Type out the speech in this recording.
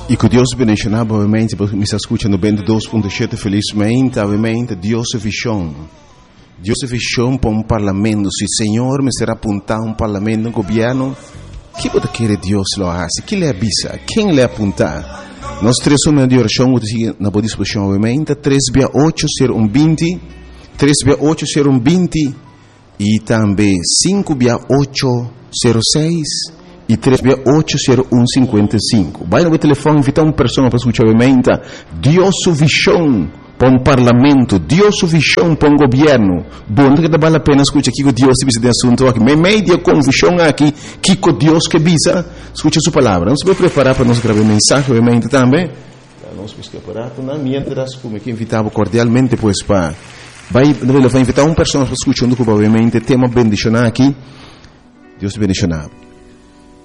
E que Deus bendiga, obviamente, porque me está escutando 22.7 felizmente, obviamente, Deus é visão. Deus é visão para um parlamento. Se o Senhor me será apontar um parlamento, um governo, que pode querer Deus lo hace? Que lhe avisa? Quem lhe apontar? Nós três somos de oração, na boa disposição, obviamente, 3680120, 3680120 e também 56806 e 3680155. Vai no telefone, invitar uma pessoa para escutar, obviamente, Deus é visão para um parlamento, Deus é visão para um governo. Bom, que vale a pena escutar aqui que Deus tem de assunto aqui. Mas meio com visão aqui, que Deus que visa, escute sua palavra. Nós vamos preparar para nós gravar mensagem, obviamente, também. Nós vamos preparar, mientras, como que invitava cordialmente, depois para... Vai invitar uma pessoa para escutar, obviamente, tema bendicionar aqui. Deus te bendicionar.